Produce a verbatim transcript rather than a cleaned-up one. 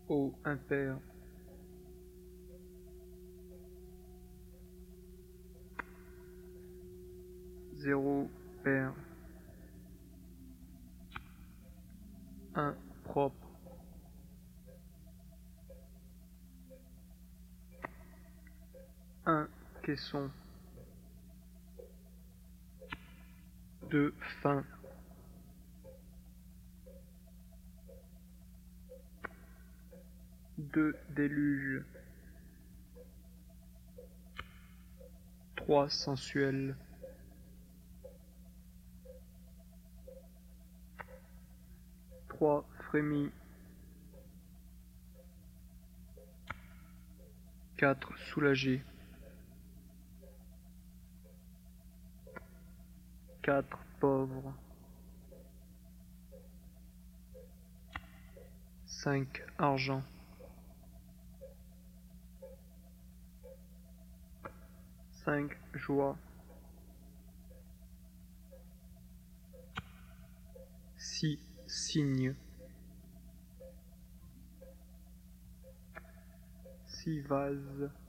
O impair. Zéro pair. Un propre. Un caisson. Deux fin. Deux déluge. Trois sensuel. Trois frémis. Quatre soulagé. Quatre pauvres. Cinq argent. Cinq joie. Six cygne. Six vases.